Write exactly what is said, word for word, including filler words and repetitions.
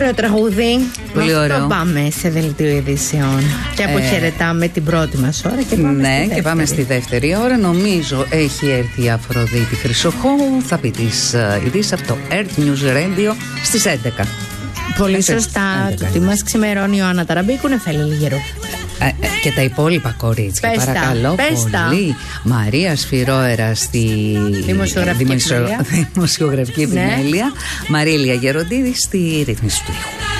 ωραίο τραγούδι. Πολύ ωραίο. Το πάμε σε δελτίο ειδήσεων. Και αποχαιρετάμε ε... την πρώτη μας ώρα και πάμε, ναι, στη και πάμε στη δεύτερη ώρα. Νομίζω έχει έρθει η Αφροδίτη Χρυσοχώου. Θα πει τις uh, ειδήσεις από το Earth News Radio στις έντεκα. Πολύ σωστά. Το τι μας ξημερώνει η Άννα Ταραμπίκου, Νεφέλη Λιγερού. Ε, ε, και τα υπόλοιπα κορίτσια, πες παρακαλώ τα, πολύ. Μαρία Σφυρόερα στη δημοσιογραφική, δημοσιο... δημοσιογραφική επιμέλεια. Ναι. Μαρίλια Γεροντίδη στη ρύθμιση του ήχου.